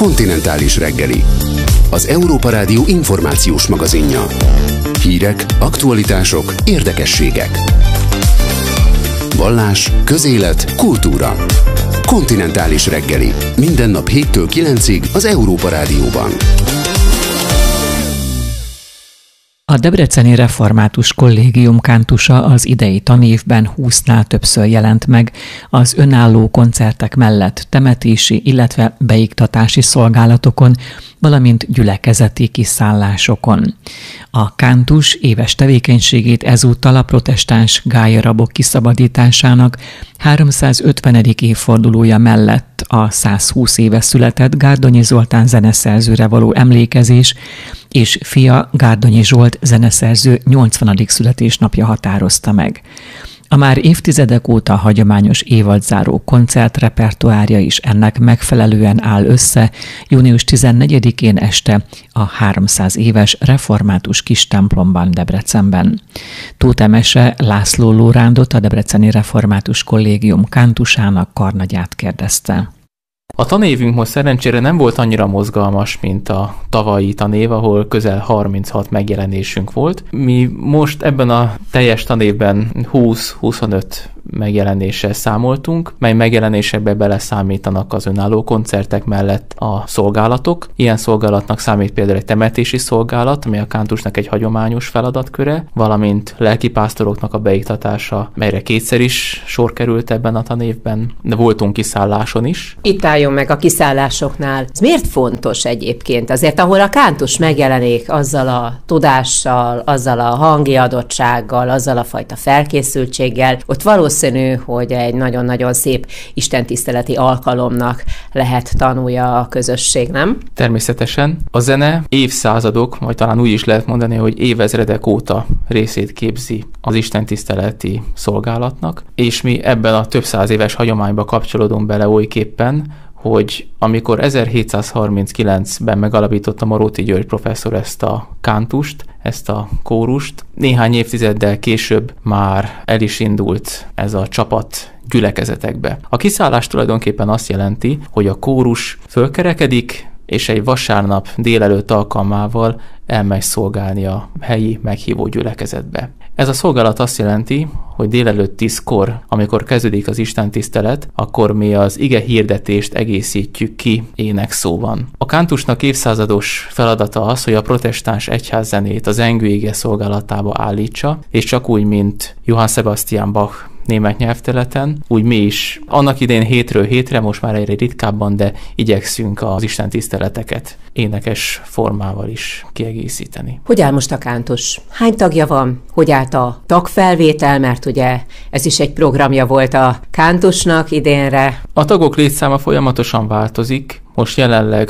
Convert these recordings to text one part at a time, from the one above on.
Kontinentális reggeli. Az Európa Rádió információs magazinja. Hírek, aktualitások, érdekességek. Vallás, közélet, kultúra. Kontinentális reggeli. Minden nap 7-től 9-ig az Európa Rádióban. A Debreceni Református Kollégium kántusa az idei tanévben 20-nál többször jelent meg az önálló koncertek mellett temetési, illetve beiktatási szolgálatokon, valamint gyülekezeti kiszállásokon. A kántus éves tevékenységét ezúttal a protestáns gállyarabok kiszabadításának 350. évfordulója mellett a 120 éve született Gárdonyi Zoltán zeneszerzőre való emlékezés és fia Gárdonyi Zsolt zeneszerző 80. születésnapja határozta meg. A már évtizedek óta hagyományos évadzáró koncertrepertoárja is ennek megfelelően áll össze június 14-én este a 300 éves református kis templomban Debrecenben. Tóth Emese László Lórándot, a Debreceni Református Kollégium kántusának karnagyát kérdezte. A tanévünk most szerencsére nem volt annyira mozgalmas, mint a tavalyi tanév, ahol közel 36 megjelenésünk volt. Mi most ebben a teljes tanévben 20-25 megjelenéssel számoltunk, mely megjelenésekbe beleszámítanak az önálló koncertek mellett a szolgálatok. Ilyen szolgálatnak számít például egy temetési szolgálat, ami a kántusnak egy hagyományos feladatköre, valamint lelkipásztoroknak a beiktatása, melyre kétszer is sor került ebben a tanévben, de voltunk kiszálláson is. Itt álljon meg a kiszállásoknál. Ez miért fontos egyébként? Azért, ahol a kántus megjelenik azzal a tudással, azzal a hangi adottsággal, azzal a fajta felkészültséggel, ott valószínű, hogy egy nagyon-nagyon szép istentiszteleti alkalomnak lehet tanulja a közösség, nem? Természetesen. A zene évszázadok, vagy talán úgy is lehet mondani, hogy évezredek óta részét képzi az istentiszteleti szolgálatnak, és mi ebben a több száz éves hagyományba kapcsolódunk bele olyképpen, hogy amikor 1739-ben megalapította Maróti György professzor ezt a kántust, ezt a kórust, néhány évtizeddel később már el is indult ez a csapat gyülekezetekbe. A kiszállás tulajdonképpen azt jelenti, hogy a kórus fölkerekedik, és egy vasárnap délelőtt alkalmával elmegy szolgálni a helyi meghívó gyülekezetbe. Ez a szolgálat azt jelenti, hogy délelőtt 10-kor, amikor kezdődik az istentisztelet, akkor mi az ige hirdetést egészítjük ki énekszóban. A kántusnak évszázados feladata az, hogy a protestáns egyházzenét az zengő ige szolgálatába állítsa, és csak úgy, mint Johann Sebastian Bach német nyelvterületen, úgy mi is annak idején hétről hétre, most már egyre ritkábban, de igyekszünk az istentiszteleteket énekes formával is kiegészíteni. Hogy áll most a kántus? Hány tagja van? Hogy állt a tagfelvétel? Mert ugye ez is egy programja volt a kántusnak idénre. A tagok létszáma folyamatosan változik. Most jelenleg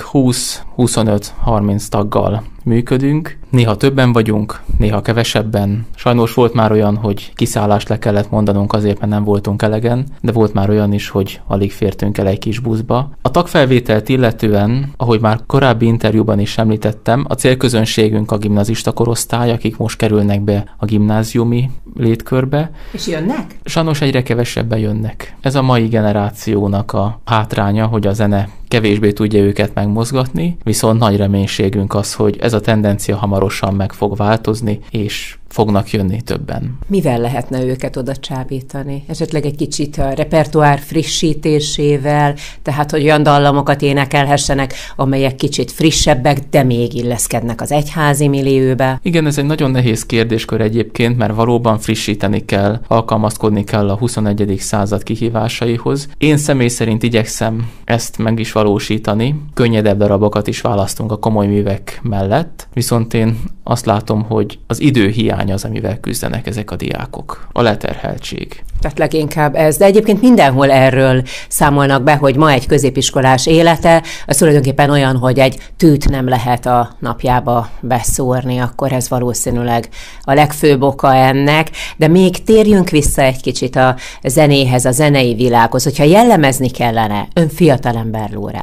20-25-30 taggal működünk. Néha többen vagyunk, néha kevesebben. Sajnos volt már olyan, hogy kiszállást le kellett mondanunk azért, mert nem voltunk elegen, de volt már olyan is, hogy alig fértünk el egy kis buszba. A tagfelvételt illetően, ahogy már korábbi interjúban is említettem, a célközönségünk a gimnazista korosztály, akik most kerülnek be a gimnáziumi létkörbe. És jönnek? Sajnos egyre kevesebben jönnek. Ez a mai generációnak a hátránya, hogy a zene kevésbé tudja őket megmozgatni, viszont nagy reménységünk az, hogy ez a tendencia hamarosan meg fog változni, és fognak jönni többen. Mivel lehetne őket oda csábítani? Esetleg egy kicsit a repertoár frissítésével, tehát hogy olyan dallamokat énekelhessenek, amelyek kicsit frissebbek, de még illeszkednek az egyházi millióbe. Igen, ez egy nagyon nehéz kérdéskör egyébként, mert valóban frissíteni kell, alkalmazkodni kell a 21. század kihívásaihoz. Én személy szerint igyekszem ezt meg is valósítani. Könnyedebb darabokat is választunk a komoly művek mellett, viszont én azt látom, hogy az időhiány az, amivel küzdenek ezek a diákok. A leterheltség. Tehát leginkább ez, de egyébként mindenhol erről számolnak be, hogy ma egy középiskolás élete, az tulajdonképpen olyan, hogy egy tűt nem lehet a napjába beszórni, akkor ez valószínűleg a legfőbb oka ennek, de még térjünk vissza egy kicsit a zenéhez, a zenei világhoz, hogyha jellemezni kellene, ön fiatalember Lóránd.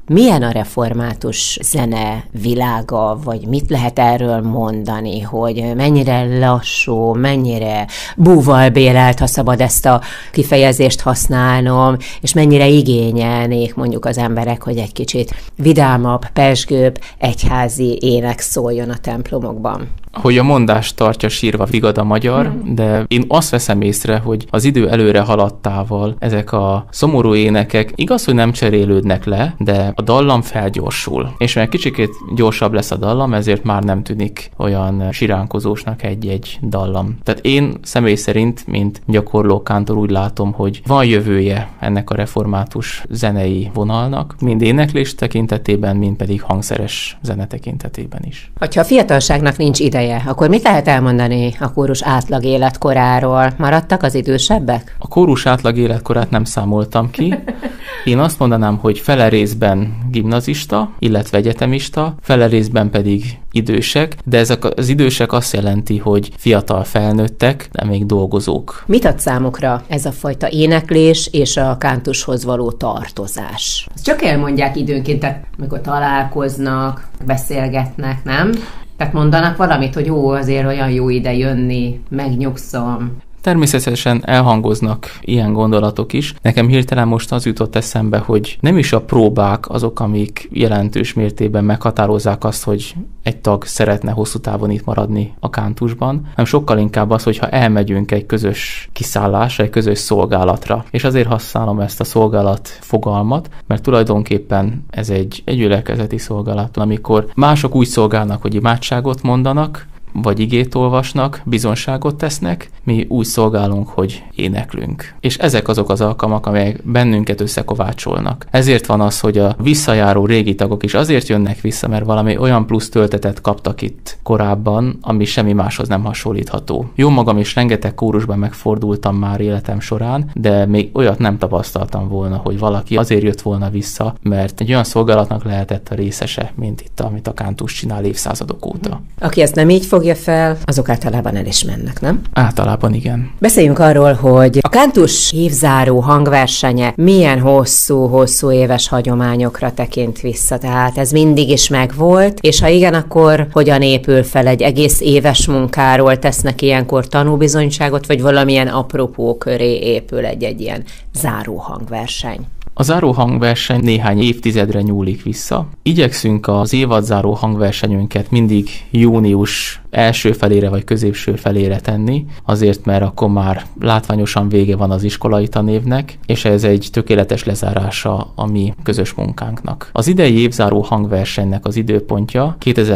Milyen a református zene világa, vagy mit lehet erről mondani, hogy mennyire lassú, mennyire búval bélelt, ha szabad ezt a kifejezést használnom, és mennyire igényelnék mondjuk az emberek, hogy egy kicsit vidámabb, pezsgőbb, egyházi ének szóljon a templomokban? Hogy a mondást tartja sírva vigad a magyar, de én azt veszem észre, hogy az idő előre haladtával ezek a szomorú énekek igaz, hogy nem cserélődnek le, de a dallam felgyorsul. És mert kicsikét gyorsabb lesz a dallam, ezért már nem tűnik olyan siránkozósnak egy-egy dallam. Tehát én személy szerint, mint gyakorló kántor úgy látom, hogy van jövője ennek a református zenei vonalnak, mind éneklés tekintetében, mind pedig hangszeres zene tekintetében is. Ha a fiatalságnak nincs ideje, akkor mit lehet elmondani a kórus átlag életkoráról? Maradtak az idősebbek? A kórus átlag életkorát nem számoltam ki. Én azt mondanám, hogy fele részben gimnazista, illetve egyetemista, fele részben pedig idősek, de ezek az idősek azt jelenti, hogy fiatal felnőttek, de még dolgozók. Mit ad számukra ez a fajta éneklés és a kántushoz való tartozás? Ezt csak elmondják időnként, tehát amikor találkoznak, beszélgetnek, nem? Tehát mondanak valamit, hogy azért olyan jó ide jönni, megnyugszom. Természetesen elhangoznak ilyen gondolatok is. Nekem hirtelen most az jutott eszembe, hogy nem is a próbák azok, amik jelentős mértékben meghatározzák azt, hogy egy tag szeretne hosszú távon itt maradni a kántusban, hanem sokkal inkább az, hogyha elmegyünk egy közös kiszállásra, egy közös szolgálatra. És azért használom ezt a szolgálat fogalmat, mert tulajdonképpen ez egy gyülekezeti szolgálat, amikor mások úgy szolgálnak, hogy imádságot mondanak, vagy igét olvasnak, bizonságot tesznek, mi úgy szolgálunk, hogy éneklünk. És ezek azok az alkalmak, amelyek bennünket összekovácsolnak. Ezért van az, hogy a visszajáró régi tagok is azért jönnek vissza, mert valami olyan plusz töltetet kaptak itt korábban, ami semmi máshoz nem hasonlítható. Jó magam is rengeteg kórusban megfordultam már életem során, de még olyat nem tapasztaltam volna, hogy valaki azért jött volna vissza, mert egy olyan szolgálatnak lehetett a részese, mint itt, amit a kántus csinál évszázadok óta. Aki ezt nem így fogja fel, azok általában el is mennek, nem? Általában igen. Beszéljünk arról, hogy a kántus évzáró hangversenye milyen hosszú éves hagyományokra tekint vissza. Tehát ez mindig is megvolt, és ha igen, akkor hogyan épül fel egy egész éves munkáról, tesznek ilyenkor tanúbizonyságot, vagy valamilyen apropó köré épül egy ilyen záró hangverseny? A záró hangverseny néhány évtizedre nyúlik vissza. Igyekszünk az évadzáró hangversenyünket mindig június első felére vagy középső felére tenni, azért mert akkor már látványosan vége van az iskolai tanévnek, és ez egy tökéletes lezárása a mi közös munkánknak. Az idei évzáró hangversenynek az időpontja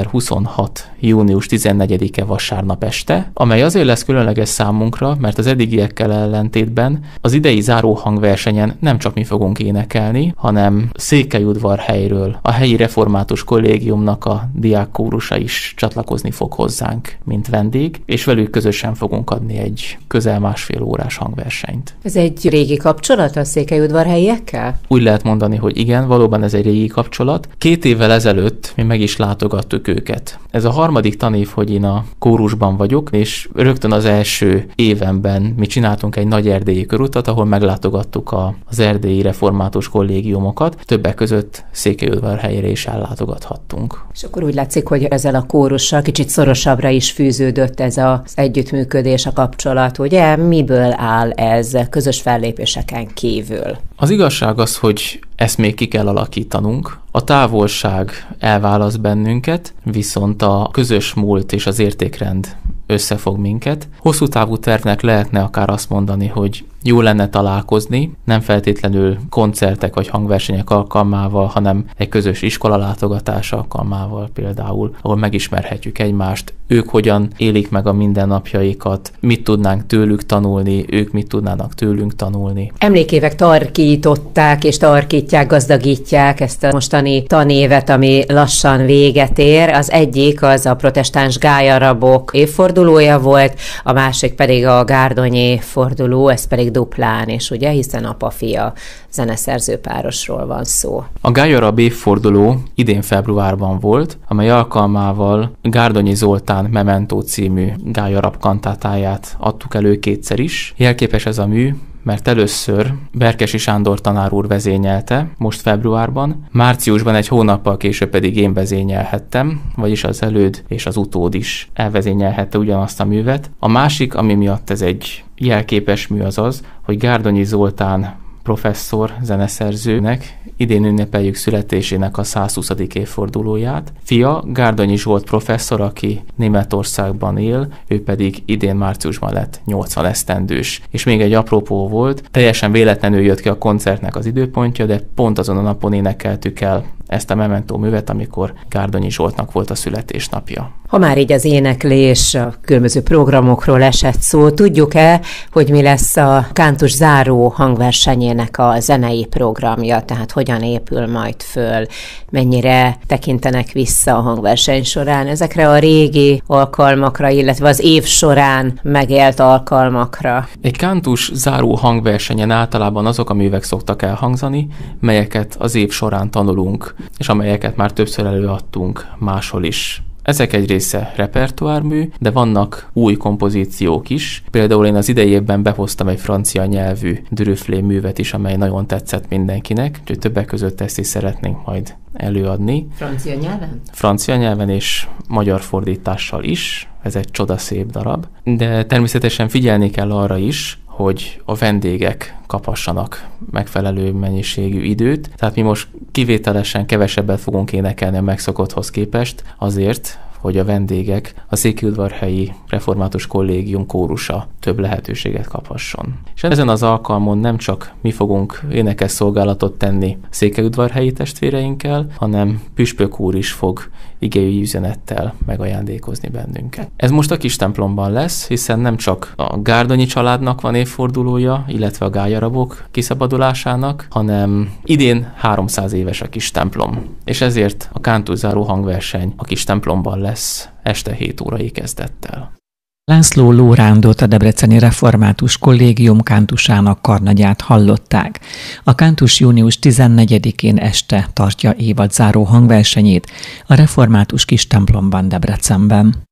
2026. június 14-e vasárnap este, amely azért lesz különleges számunkra, mert az eddigiekkel ellentétben az idei záró hangversenyen nem csak mi fogunk énekelni, hanem Székelyudvarhelyről a helyi református kollégiumnak a diákkórusa is csatlakozni fog hozzánk, mint vendég, és velük közösen fogunk adni egy közel másfél órás hangversenyt. Ez egy régi kapcsolat a székelyudvarhelyiekkel? Úgy lehet mondani, hogy igen, valóban ez egy régi kapcsolat. 2 évvel ezelőtt mi meg is látogattuk őket. Ez a harmadik tanév, hogy én a kórusban vagyok, és rögtön az első évenben mi csináltunk egy nagy erdélyi körutat, ahol meglátogattuk az erdélyi református kollégiumokat, többek között Székelyudvarhelyre is ellátogathattunk. És akkor úgy látszik, hogy ezzel a kórussal kicsit szorosabbra is fűződött ez az együttműködés, a kapcsolat, ugye? Miből áll ez közös fellépéseken kívül? Az igazság az, hogy ezt még ki kell alakítanunk. A távolság elválaszt bennünket, viszont a közös múlt és az értékrend összefog minket. Hosszú távú tervnek lehetne akár azt mondani, hogy jó lenne találkozni, nem feltétlenül koncertek vagy hangversenyek alkalmával, hanem egy közös iskolalátogatás alkalmával például, ahol megismerhetjük egymást, ők hogyan élik meg a mindennapjaikat, mit tudnánk tőlük tanulni, ők mit tudnának tőlünk tanulni. Emlékévek tarkították és tarkítják, gazdagítják ezt a mostani tanévet, ami lassan véget ér. Az egyik az a protestáns gályarabok évfordulója volt, a másik pedig a gárdonyi évforduló, ez pedig duplán is, ugye, hiszen apa-fia zeneszerző párosról van szó. A gályarab évforduló idén februárban volt, amely alkalmával Gárdonyi Zoltán Memento című gályarab kantátáját adtuk elő 2-szer is. Jelképes ez a mű, mert először Berkesi Sándor tanár úr vezényelte, most februárban, márciusban egy hónappal később pedig én vezényelhettem, vagyis az előd és az utód is elvezényelhette ugyanazt a művet. A másik, ami miatt ez egy jelképes mű, az, hogy Gárdonyi Zoltán professzor, zeneszerzőnek idén ünnepeljük születésének a 120. évfordulóját. Fia Gárdonyi Zsolt professzor, aki Németországban él, ő pedig idén márciusban lett 80 esztendős. És még egy apropó volt, teljesen véletlenül jött ki a koncertnek az időpontja, de pont azon a napon énekeltük el ezt a Memento művet, amikor Gárdonyi Zsoltnak volt a születésnapja. Ha már így az éneklés, a különböző programokról esett szó, tudjuk-e, hogy mi lesz a Kántus záró hangversenyének a zenei programja, tehát hogyan épül majd föl, mennyire tekintenek vissza a hangverseny során ezekre a régi alkalmakra, illetve az év során megélt alkalmakra? Egy Kántus záró hangversenyen általában azok a művek szoktak elhangzani, melyeket az év során tanulunk, és amelyeket már többször előadtunk máshol is. Ezek egy része repertoármű, de vannak új kompozíciók is. Például én az idei évben behoztam egy francia nyelvű Dürüflé művet is, amely nagyon tetszett mindenkinek, úgyhogy többek között ezt is szeretnénk majd előadni. Francia nyelven? Francia nyelven és magyar fordítással is. Ez egy csodaszép darab. De természetesen figyelni kell arra is, hogy a vendégek kaphassanak megfelelő mennyiségű időt. Tehát mi most kivételesen kevesebbet fogunk énekelni a megszokotthoz képest, azért, hogy a vendégek, a Székelyudvarhelyi Református Kollégium kórusa több lehetőséget kaphasson. És ezen az alkalmon nem csak mi fogunk énekes szolgálatot tenni székelyudvarhelyi testvéreinkkel, hanem püspök úr is fog igéi üzenettel megajándékozni bennünket. Ez most a kis templomban lesz, hiszen nem csak a Gárdonyi családnak van évfordulója, illetve a gályarabok kiszabadulásának, hanem idén 300 éves a kis templom. És ezért a Kántus záró hangverseny a kis templomban lesz este 7 órai kezdettel. László Lórándot, a Debreceni Református Kollégium kántusának karnagyát hallották. A kántus június 14-én este tartja évadzáró hangversenyét a Református kis templomban Debrecenben.